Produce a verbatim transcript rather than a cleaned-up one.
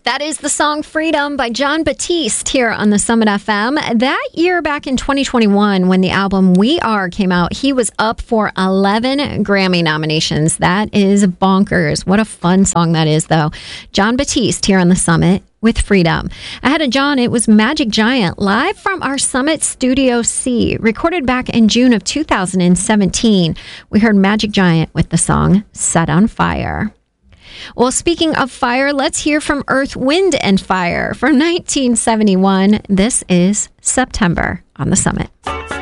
That is the song Freedom by Jon Batiste here on the Summit F M. That year back in twenty twenty-one, when the album We Are came out, he was up for eleven Grammy nominations. That is bonkers. What a fun song that is, though. Jon Batiste here on the Summit with Freedom. Ahead of John, it was Magic Giant, live from our Summit Studio C, recorded back in June of two thousand seventeen. We heard Magic Giant with the song Set on Fire. Well, speaking of fire, let's hear from Earth, Wind and Fire from nineteen seventy-one. This is September on the Summit.